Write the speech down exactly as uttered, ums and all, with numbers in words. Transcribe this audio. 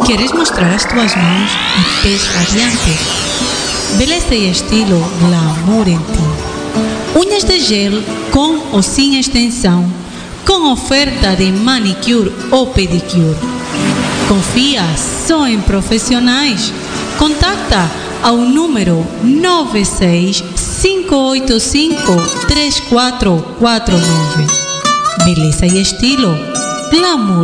Queres mostrar as tuas mãos e pés radiantes? Beleza e estilo glamour em ti. Unhas de gel com ou sem extensão, com oferta de manicure ou pedicure. Confia só em profissionais. Contacta ao número nove seis cinco oito cinco três quatro quatro nove. Beleza e estilo glamour